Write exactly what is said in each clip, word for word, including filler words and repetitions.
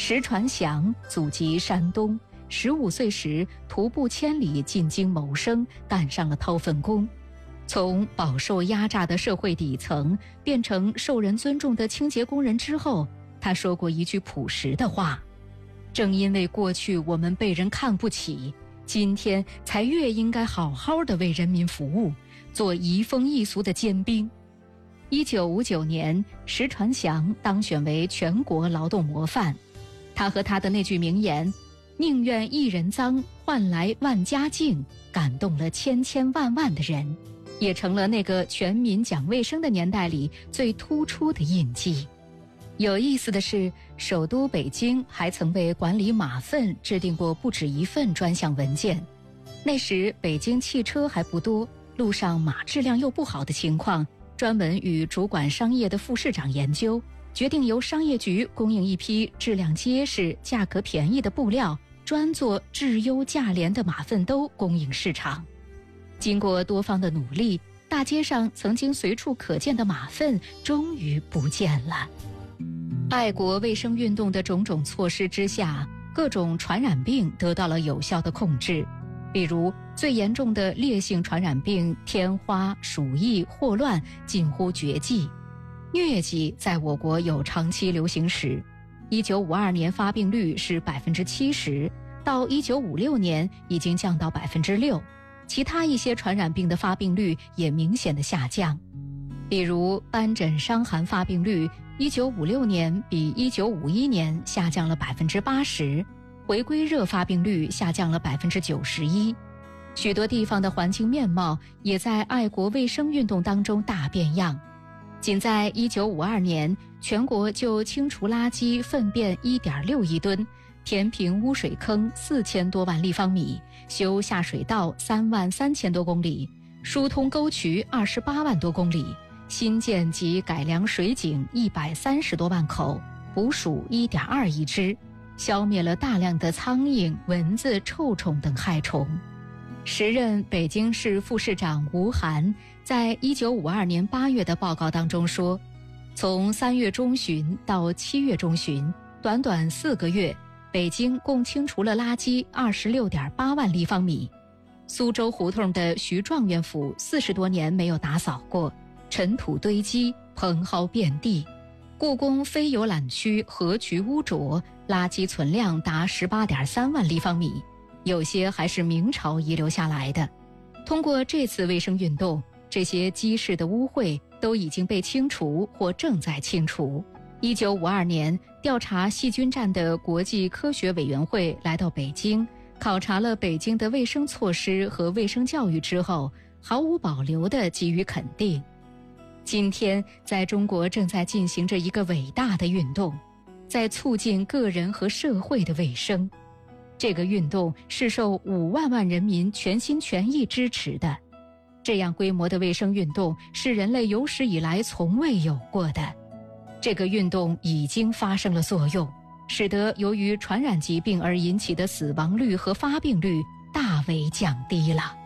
石传祥祖籍山东，十五岁时徒步千里进京谋生，干上了掏粪工。从饱受压榨的社会底层变成受人尊重的清洁工人之后，他说过一句朴实的话：正因为过去我们被人看不起，今天才越应该好好的为人民服务，做移风易俗的尖兵。一九五九年，石传祥当选为全国劳动模范。他和他的那句名言“宁愿一人脏，换来万家净”，感动了千千万万的人，也成了那个全民讲卫生的年代里最突出的印记。有意思的是，首都北京还曾为管理马粪制定过不止一份专项文件。那时北京汽车还不多，路上马质量又不好的情况，专门与主管商业的副市长研究，决定由商业局供应一批质量结实、价格便宜的布料，专做质优价廉的马粪兜供应市场。经过多方的努力，大街上曾经随处可见的马粪终于不见了。爱国卫生运动的种种措施之下，各种传染病得到了有效的控制。比如最严重的烈性传染病天花、鼠疫、霍乱近乎绝迹。疟疾在我国有长期流行史，一九五二年发病率是百分之七十，到一九五六年已经降到百分之六。其他一些传染病的发病率也明显的下降，比如斑疹伤寒发病率一九五六年比一九五一年下降了百分之八十，回归热发病率下降了百分之九十一。许多地方的环境面貌也在爱国卫生运动当中大变样。仅在一九五二年，全国就清除垃圾粪便 一点六亿吨，填平污水坑四千多万立方米，修下水道三万三千多公里，疏通沟渠二十八万多公里，新建及改良水井一百三十多万口，捕鼠 一点二亿只，消灭了大量的苍蝇、蚊子、臭虫等害虫。时任北京市副市长吴晗在一九五二年八月的报告当中说，从三月中旬到七月中旬，短短四个月，北京共清除了垃圾 二十六点八万立方米。苏州胡同的徐状元府四十多年没有打扫过，尘土堆积，蓬蒿遍地。故宫非游览区河渠污浊，垃圾存量达 十八点三万立方米，有些还是明朝遗留下来的。通过这次卫生运动，这些积世的污秽都已经被清除或正在清除。一九五二年，调查细菌战的国际科学委员会来到北京，考察了北京的卫生措施和卫生教育之后，毫无保留地给予肯定。今天，在中国正在进行着一个伟大的运动，在促进个人和社会的卫生。这个运动是受五万万人民全心全意支持的。这样规模的卫生运动是人类有史以来从未有过的。这个运动已经发生了作用，使得由于传染疾病而引起的死亡率和发病率大为降低了。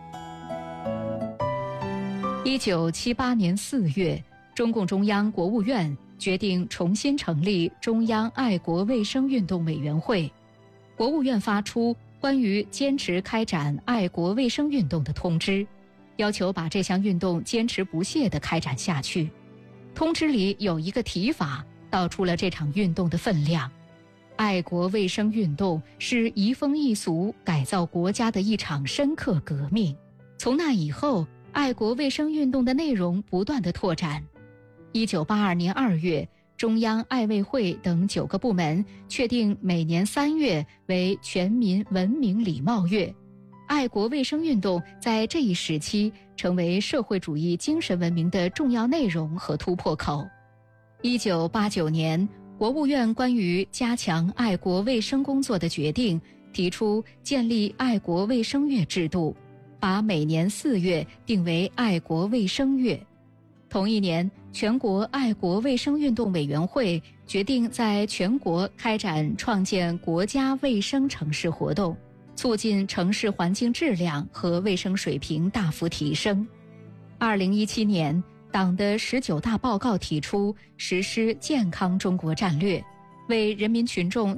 一九七八年四月，中共中央国务院决定重新成立中央爱国卫生运动委员会。国务院发出关于坚持开展爱国卫生运动的通知，要求把这项运动坚持不懈地开展下去。通知里有一个提法，道出了这场运动的分量。爱国卫生运动是移风易俗、改造国家的一场深刻革命。从那以后，爱国卫生运动的内容不断地拓展。一九八二年二月，中央爱卫会等九个部门确定每年三月为全民文明礼貌月。爱国卫生运动在这一时期成为社会主义精神文明的重要内容和突破口。一九八九年，国务院关于加强爱国卫生工作的决定提出建立爱国卫生月制度，把每年四月定为爱国卫生月。同一年，全国爱国卫生运动委员会决定在全国开展创建国家卫生城市活动，促进城市环境质量和卫生水平大幅提升。二零一七年，党的十九大报告提出实施健康中国战略，为人民群众